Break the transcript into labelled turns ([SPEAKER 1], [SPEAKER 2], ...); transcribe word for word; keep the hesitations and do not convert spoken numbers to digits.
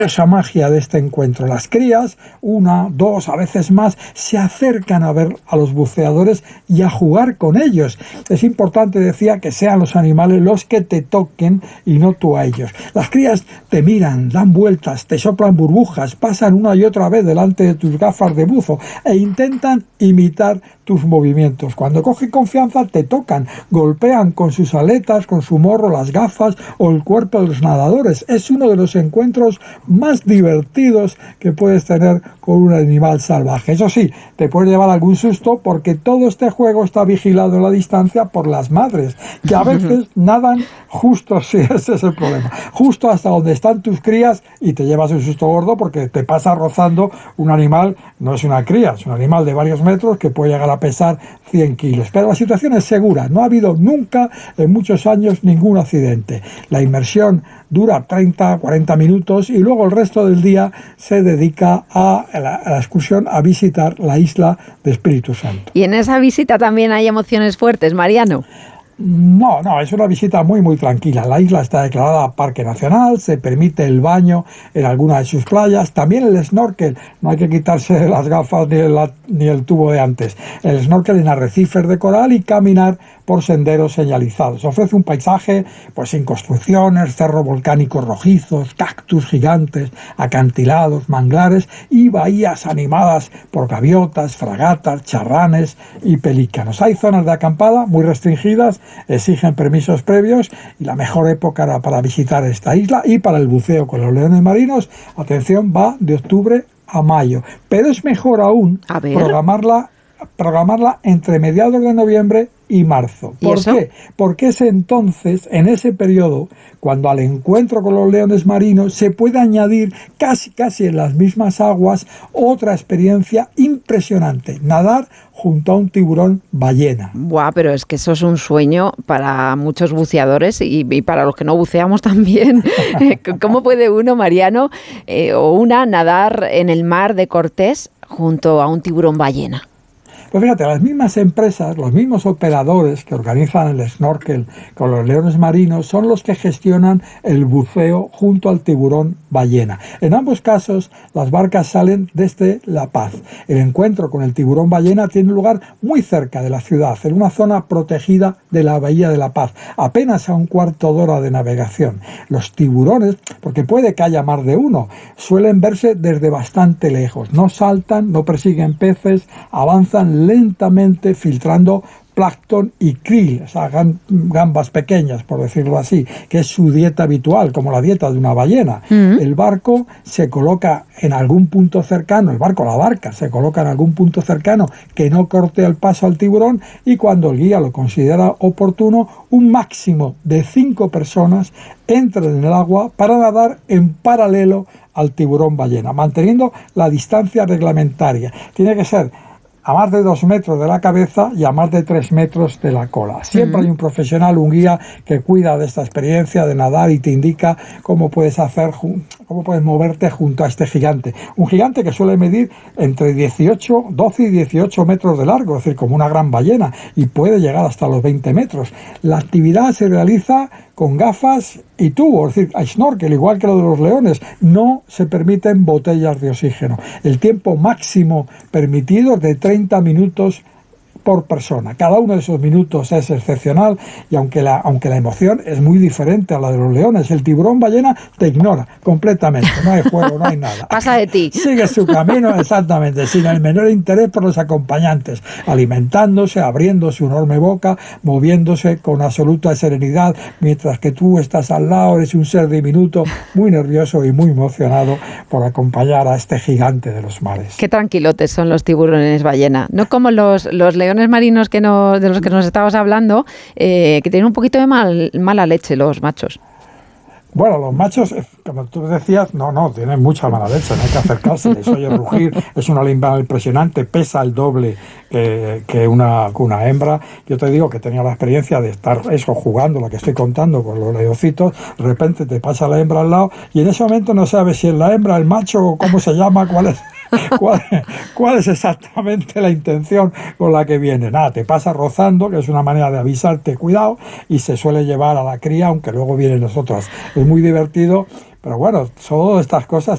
[SPEAKER 1] esa magia de este encuentro. Las crías, una, dos, a veces más, se acercan a ver a los buceadores y a jugar con ellos. Es importante, decía, que sean los animales los que te toquen y no tú a ellos. Las crías te miran, dan vueltas, te soplan burbujas, pasan una y otra vez delante de tus gafas de buzo e intentan imitar tus movimientos. Cuando cogen confianza te tocan, golpean con sus aletas, con su morro, las gafas o el cuerpo de los nadadores. Es uno de los encuentros más divertidos que puedes tener con un animal salvaje. Eso sí, te puedes llevar algún susto porque todo este juego está vigilado a la distancia por las madres, que a veces nadan justo, sí, ese es el problema, justo hasta donde están tus crías y te llevas un susto gordo porque te pasa rozando un animal, no es una cría, es un animal de varios metros que puede llegar a pesar cien kilos. Pero la situación es segura, no ha habido nunca en muchos años ningún accidente. La inmersión dura treinta, cuarenta minutos y luego el resto del día se dedica a la, a la excursión a visitar la isla de Espíritu Santo.
[SPEAKER 2] ¿Y en esa visita también hay emociones fuertes, Mariano?
[SPEAKER 1] No, no, es una visita muy muy tranquila. La isla está declarada Parque Nacional, se permite el baño en alguna de sus playas, también el snorkel, no hay que quitarse las gafas ni el, ni el tubo de antes. El snorkel en arrecifes de coral y caminar por senderos señalizados. Ofrece un paisaje pues sin construcciones, cerros volcánicos rojizos, cactus gigantes, acantilados, manglares y bahías animadas por gaviotas, fragatas, charranes y pelícanos. Hay zonas de acampada muy restringidas, exigen permisos previos y la mejor época para visitar esta isla y para el buceo con los leones marinos, atención, va de octubre a mayo. Pero es mejor aún programarla, programarla entre mediados de noviembre y marzo. ¿Por qué? Porque es entonces, en ese periodo, cuando al encuentro con los leones marinos se puede añadir casi casi en las mismas aguas otra experiencia impresionante, nadar junto a un tiburón ballena.
[SPEAKER 2] Buah, pero es que eso es un sueño para muchos buceadores y, y para los que no buceamos también. ¿Cómo puede uno, Mariano, eh, o una nadar en el mar de Cortés junto a un tiburón ballena?
[SPEAKER 1] Pues fíjate, las mismas empresas, los mismos operadores que organizan el snorkel con los leones marinos son los que gestionan el buceo junto al tiburón ballena. En ambos casos, las barcas salen desde La Paz. El encuentro con el tiburón ballena tiene lugar muy cerca de la ciudad, en una zona protegida de la bahía de La Paz, apenas a un cuarto de hora de navegación. Los tiburones, porque puede que haya más de uno, suelen verse desde bastante lejos. No saltan, no persiguen peces, avanzan lentamente filtrando plancton y krill, esas gambas pequeñas, por decirlo así, que es su dieta habitual, como la dieta de una ballena. Mm. El barco se coloca en algún punto cercano, el barco, la barca, se coloca en algún punto cercano que no corte el paso al tiburón y cuando el guía lo considera oportuno, un máximo de cinco personas entran en el agua para nadar en paralelo al tiburón ballena, manteniendo la distancia reglamentaria. Tiene que ser a más de dos metros de la cabeza y a más de tres metros de la cola. Siempre uh-huh. hay un profesional, un guía que cuida de esta experiencia de nadar y te indica cómo puedes hacer, cómo puedes moverte junto a este gigante. Un gigante que suele medir entre dieciocho, doce y dieciocho metros de largo, es decir, como una gran ballena, y puede llegar hasta los veinte metros. La actividad se realiza con gafas y tubo, es decir, a snorkel, igual que lo de los leones. No se permiten botellas de oxígeno. El tiempo máximo permitido es de treinta minutos por persona. Cada uno de esos minutos es excepcional y aunque la, aunque la emoción es muy diferente a la de los leones, el tiburón ballena te ignora completamente, no hay juego, no hay nada.
[SPEAKER 2] Pasa de ti.
[SPEAKER 1] Sigue su camino exactamente, sin el menor interés por los acompañantes, alimentándose, abriendo su enorme boca, moviéndose con absoluta serenidad, mientras que tú estás al lado, eres un ser diminuto, muy nervioso y muy emocionado por acompañar a este gigante de los mares.
[SPEAKER 2] Qué tranquilotes son los tiburones ballena, no como los, los leones marinos que nos, de los que nos estabas hablando, eh, que tienen un poquito de mal, mala leche los machos.
[SPEAKER 1] Bueno, los machos, como tú decías, no, no, tienen mucha mala leche, no hay que acercarse, les oye rugir, es una lengua impresionante, pesa el doble que, que, una, que una hembra. Yo te digo que tenía la experiencia de estar eso jugando, lo que estoy contando con los leoncitos, de repente te pasa la hembra al lado y en ese momento no sabes si es la hembra, el macho o cómo se llama, cuál es. ¿Cuál, ¿Cuál es exactamente la intención con la que viene? Nada, te pasa rozando, que es una manera de avisarte, cuidado, y se suele llevar a la cría, aunque luego vienen las otras. Es muy divertido, pero bueno, todas estas cosas